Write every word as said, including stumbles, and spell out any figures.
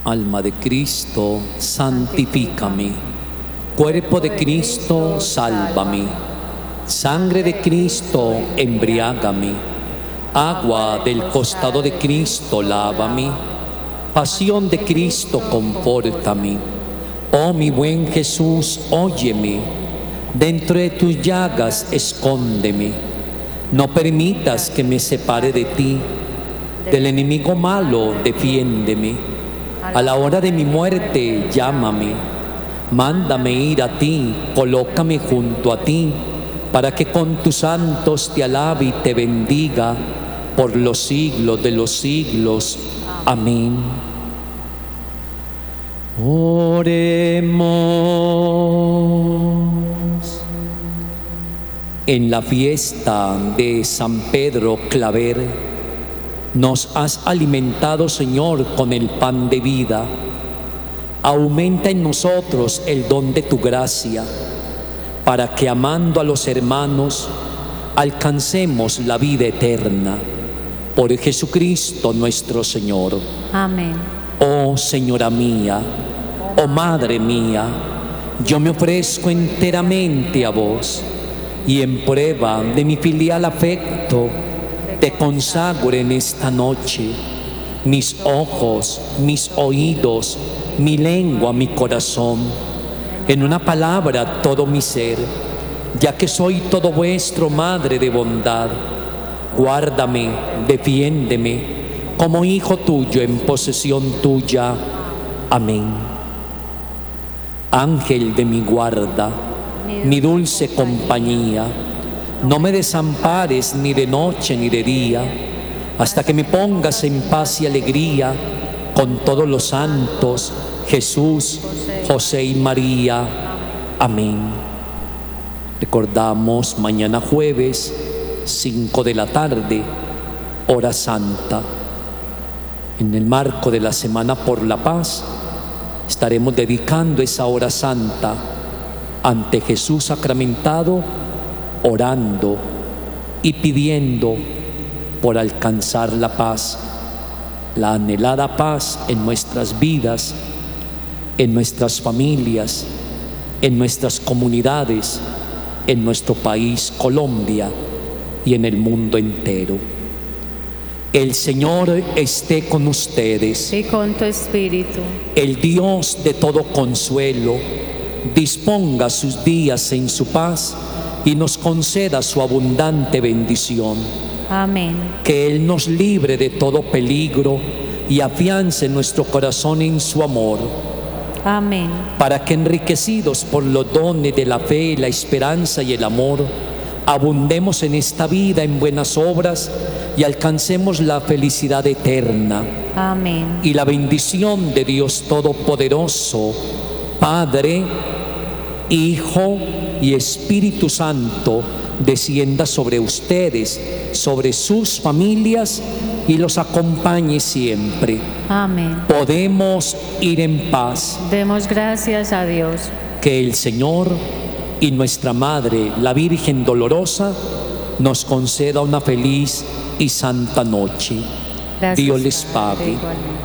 Alma de Cristo, santifícame. Cuerpo de Cristo, sálvame. Sangre de Cristo, embriágame. Agua del costado de Cristo, lávame. Pasión de Cristo, confórtame. Oh mi buen Jesús, óyeme. Dentro de tus llagas, escóndeme. No permitas que me separe de ti. Del enemigo malo, defiéndeme. A la hora de mi muerte, llámame. Mándame ir a ti, colócame junto a ti, para que con tus santos te alabe y te bendiga por los siglos de los siglos. Amén. Oremos. En la fiesta de San Pedro Claver, nos has alimentado, Señor, con el pan de vida. Aumenta en nosotros el don de tu gracia, para que amando a los hermanos, alcancemos la vida eterna. Por Jesucristo nuestro Señor. Amén. Oh Señora mía, oh Madre mía, yo me ofrezco enteramente a vos, y en prueba de mi filial afecto, te consagro en esta noche mis ojos, mis oídos, mi lengua, mi corazón, en una palabra todo mi ser, ya que soy todo vuestro, Madre de bondad. Guárdame, defiéndeme, como hijo tuyo en posesión tuya. Amén. Ángel de mi guarda, mi dulce compañía, no me desampares ni de noche ni de día, hasta que me pongas en paz y alegría con todos los santos, Jesús, José y María. Amén. Recordamos mañana jueves, cinco de la tarde, hora santa. En el marco de la Semana por la Paz, estaremos dedicando esa hora santa ante Jesús sacramentado, orando y pidiendo por alcanzar la paz, la anhelada paz en nuestras vidas, en nuestras familias, en nuestras comunidades, en nuestro país Colombia y en el mundo entero. El Señor esté con ustedes. Y con tu espíritu. El Dios de todo consuelo disponga sus días en su paz y nos conceda su abundante bendición. Amén. Que Él nos libre de todo peligro y afiance nuestro corazón en su amor. Amén. Para que, enriquecidos por los dones de la fe, la esperanza y el amor, abundemos en esta vida en buenas obras y alcancemos la felicidad eterna. Amén. Y la bendición de Dios Todopoderoso, Padre, Hijo y Espíritu Santo, descienda sobre ustedes, sobre sus familias y los acompañe siempre. Amén. Podemos ir en paz. Demos gracias a Dios. Que el Señor y nuestra Madre, la Virgen Dolorosa, nos conceda una feliz y santa noche. Gracias, Dios les Padre, pague. igualmente.